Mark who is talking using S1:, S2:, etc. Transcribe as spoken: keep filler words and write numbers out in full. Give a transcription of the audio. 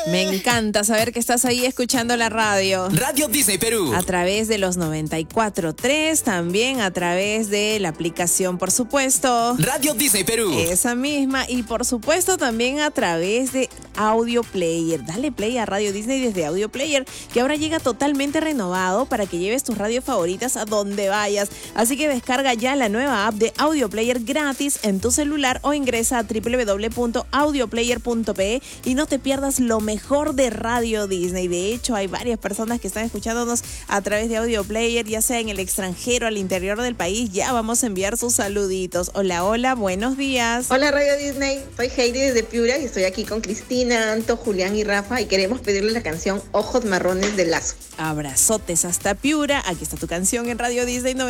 S1: Me encanta saber que estás ahí escuchando la radio.
S2: Radio Disney Perú.
S1: A través de los noventa y cuatro punto tres, también a través de la aplicación, por supuesto.
S2: Radio Disney Perú.
S1: Esa misma. Y por supuesto también a través de Audio Player. Dale play a Radio Disney desde Audio Player, que ahora llega totalmente renovado para que lleves tus radios favoritas a donde vayas. Así que descarga ya la nueva app de Audio Player gratis en tu celular o ingresa a doble u doble u doble u punto audio player punto pe y no te pierdas lo mejor de Radio Disney. De hecho, hay varias personas que están escuchándonos a través de Audio Player, ya sea en el extranjero, al interior del país. Ya vamos a enviar sus saluditos. Hola, hola, buenos días.
S3: Hola Radio Disney, soy Heidi desde Piura y estoy aquí con Cristina, Anto, Julián y Rafa y queremos pedirle la canción Ojos Marrones de Lazo.
S1: Abrazotes hasta Piura. Aquí está tu canción en Radio Disney